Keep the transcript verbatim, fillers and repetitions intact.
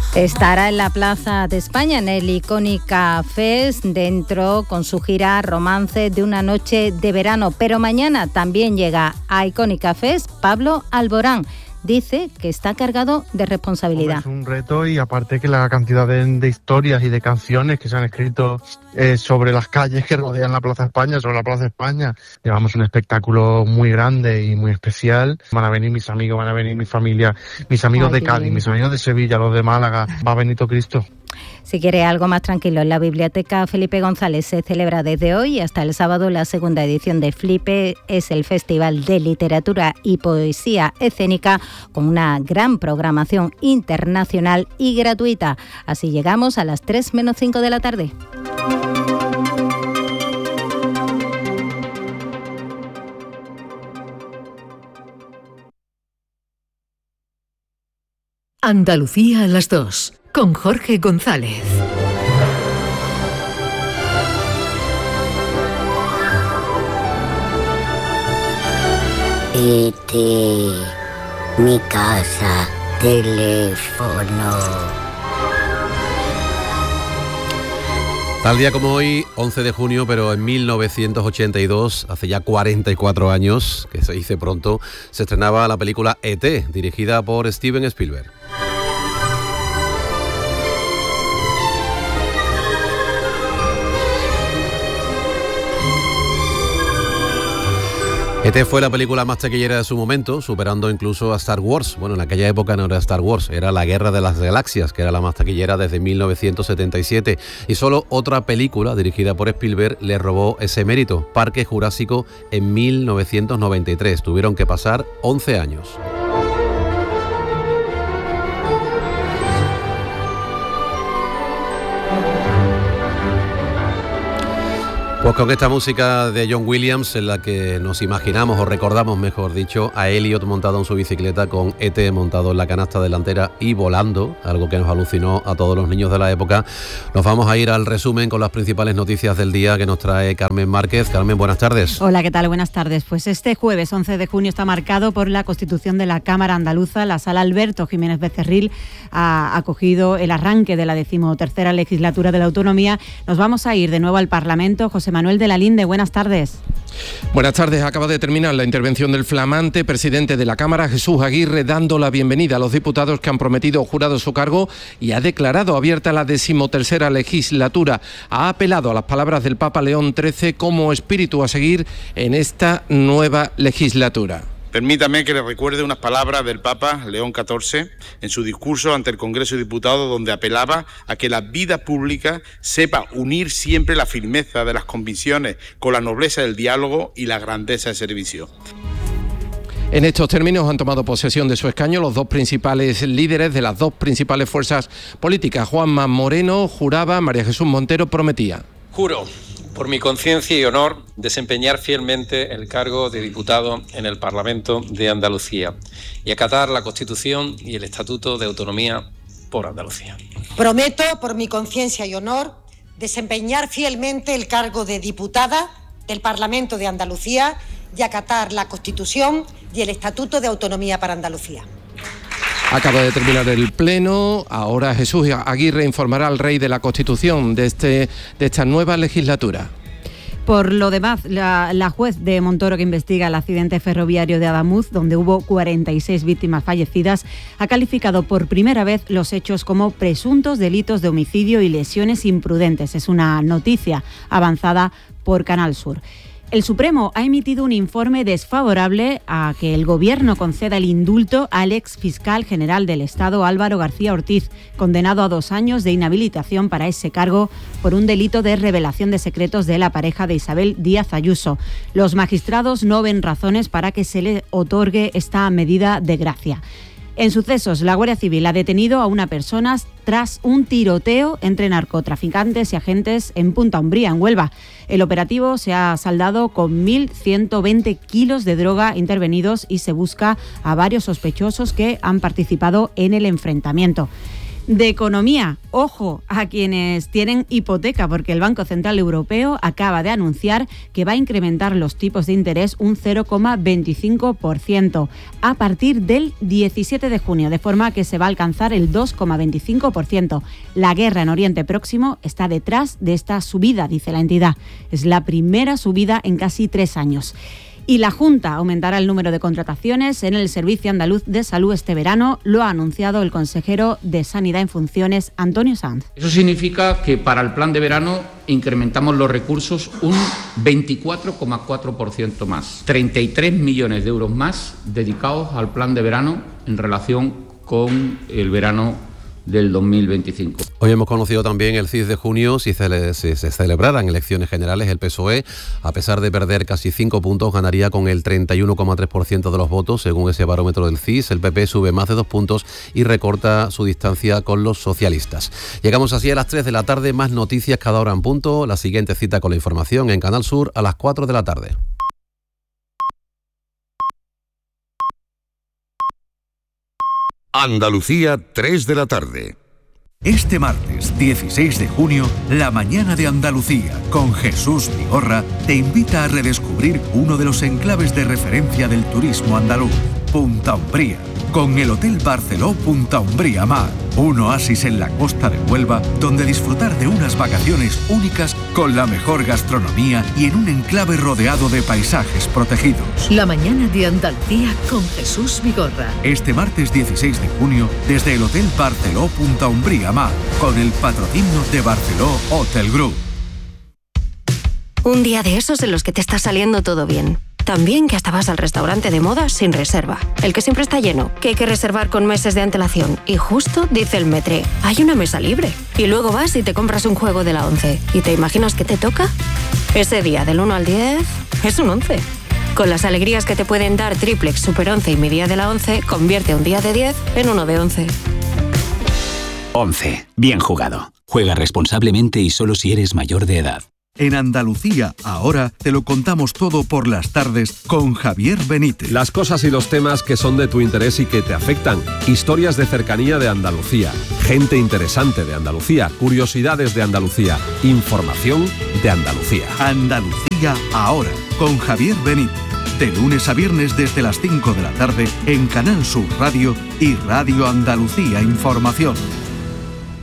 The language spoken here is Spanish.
Estará en la Plaza de España, en el Icónica Fest, dentro con su gira Romance de una noche de verano. Pero mañana también llega a Icónica Fest Pablo Alborán. Dice que está cargado de responsabilidad. Hombre, es un reto, y aparte que la cantidad de, de historias y de canciones que se han escrito eh, sobre las calles que rodean la Plaza de España, sobre la Plaza de España. Llevamos un espectáculo muy grande y muy especial. Van a venir mis amigos, van a venir mi familia, mis amigos Ay, de Cádiz, bien. mis amigos de Sevilla, los de Málaga. Va Benito Cristo. Si quiere algo más tranquilo, en la Biblioteca Felipe González se celebra desde hoy hasta el sábado la segunda edición de Flipe. Es el Festival de Literatura y Poesía Escénica con una gran programación internacional y gratuita. Así llegamos a las tres menos cinco de la tarde. Andalucía a las dos, con Jorge González. Este, mi casa, teléfono. Tal día como hoy, once de junio, pero en mil novecientos ochenta y dos, hace ya cuarenta y cuatro años, que se dice pronto, se estrenaba la película E T, dirigida por Steven Spielberg. E T fue la película más taquillera de su momento, superando incluso a Star Wars. Bueno, en aquella época no era Star Wars, era La Guerra de las Galaxias, que era la más taquillera desde mil novecientos setenta y siete. Y solo otra película dirigida por Spielberg le robó ese mérito, Parque Jurásico, en mil novecientos noventa y tres. Tuvieron que pasar once años. Pues con esta música de John Williams, en la que nos imaginamos, o recordamos mejor dicho, a Elliot montado en su bicicleta con E T montado en la canasta delantera y volando, algo que nos alucinó a todos los niños de la época, nos vamos a ir al resumen con las principales noticias del día que nos trae Carmen Márquez. Carmen, buenas tardes. Hola, ¿qué tal? Buenas tardes. Pues este jueves once de junio está marcado por la constitución de la Cámara Andaluza. La Sala Alberto Jiménez Becerril ha acogido el arranque de la decimotercera legislatura de la autonomía. Nos vamos a ir de nuevo al Parlamento. José Manuel de la Linde, buenas tardes. Buenas tardes. Acaba de terminar la intervención del flamante presidente de la Cámara, Jesús Aguirre, dando la bienvenida a los diputados que han prometido o jurado su cargo, y ha declarado abierta la decimotercera legislatura. Ha apelado a las palabras del Papa León trece como espíritu a seguir en esta nueva legislatura. Permítame que le recuerde unas palabras del Papa León catorce en su discurso ante el Congreso de Diputados, donde apelaba a que la vida pública sepa unir siempre la firmeza de las convicciones con la nobleza del diálogo y la grandeza del servicio. En estos términos han tomado posesión de su escaño los dos principales líderes de las dos principales fuerzas políticas. Juanma Moreno juraba, María Jesús Montero prometía. Juro, por mi conciencia y honor, desempeñar fielmente el cargo de diputado en el Parlamento de Andalucía y acatar la Constitución y el Estatuto de Autonomía por Andalucía. Prometo, por mi conciencia y honor, desempeñar fielmente el cargo de diputada del Parlamento de Andalucía y acatar la Constitución y el Estatuto de Autonomía para Andalucía. Acaba de terminar el pleno. Ahora Jesús Aguirre informará al rey de la Constitución de, este, de esta nueva legislatura. Por lo demás, la, la juez de Montoro que investiga el accidente ferroviario de Adamuz, donde hubo cuarenta y seis víctimas fallecidas, ha calificado por primera vez los hechos como presuntos delitos de homicidio y lesiones imprudentes. Es una noticia avanzada por Canal Sur. El Supremo ha emitido un informe desfavorable a que el Gobierno conceda el indulto al ex fiscal general del Estado, Álvaro García Ortiz, condenado a dos años de inhabilitación para ese cargo por un delito de revelación de secretos de la pareja de Isabel Díaz Ayuso. Los magistrados no ven razones para que se le otorgue esta medida de gracia. En sucesos, la Guardia Civil ha detenido a una persona tras un tiroteo entre narcotraficantes y agentes en Punta Umbría, en Huelva. El operativo se ha saldado con mil ciento veinte kilos de droga intervenidos y se busca a varios sospechosos que han participado en el enfrentamiento. De economía, ojo a quienes tienen hipoteca, porque el Banco Central Europeo acaba de anunciar que va a incrementar los tipos de interés un cero coma veinticinco por ciento a partir del diecisiete de junio, de forma que se va a alcanzar el dos coma veinticinco por ciento. La guerra en Oriente Próximo está detrás de esta subida, dice la entidad. Es la primera subida en casi tres años. Y la Junta aumentará el número de contrataciones en el Servicio Andaluz de Salud este verano, lo ha anunciado el consejero de Sanidad en funciones, Antonio Sanz. Eso significa que para el plan de verano incrementamos los recursos un veinticuatro coma cuatro por ciento más, treinta y tres millones de euros más dedicados al plan de verano en relación con el verano del dos mil veinticinco. Hoy hemos conocido también el C I S de junio. Si se, si se celebraran elecciones generales, el P S O E, a pesar de perder casi cinco puntos, ganaría con el treinta y uno coma tres por ciento de los votos, según ese barómetro del C I S. El P P sube más de dos puntos y recorta su distancia con los socialistas. Llegamos así a las tres de la tarde, más noticias cada hora en punto. La siguiente cita con la información en Canal Sur a las cuatro de la tarde. Andalucía, tres de la tarde. Este martes dieciséis de junio, la mañana de Andalucía, con Jesús Vigorra, te invita a redescubrir uno de los enclaves de referencia del turismo andaluz, Punta Umbría, con el Hotel Barceló Punta Umbría Mar, un oasis en la costa de Huelva, donde disfrutar de unas vacaciones únicas con la mejor gastronomía y en un enclave rodeado de paisajes protegidos. La mañana de Andalucía con Jesús Vigorra. Este martes dieciséis de junio, desde el Hotel Barceló Punta Umbría Mar, con el patrocinio de Barceló Hotel Group. Un día de esos en los que te está saliendo todo bien. También que hasta vas al restaurante de moda sin reserva. El que siempre está lleno, que hay que reservar con meses de antelación. Y justo dice el Metre, hay una mesa libre. Y luego vas y te compras un juego de la once. ¿Y te imaginas qué te toca? Ese día del uno al diez es un once. Con las alegrías que te pueden dar Triplex, Super once y mi día de la once, convierte un día de diez en uno de once. once. Bien jugado. Juega responsablemente y solo si eres mayor de edad. En Andalucía, ahora, te lo contamos todo por las tardes con Javier Benítez. Las cosas y los temas que son de tu interés y que te afectan. Historias de cercanía de Andalucía. Gente interesante de Andalucía. Curiosidades de Andalucía. Información de Andalucía. Andalucía, ahora, con Javier Benítez. De lunes a viernes desde las cinco de la tarde en Canal Sur Radio y Radio Andalucía Información.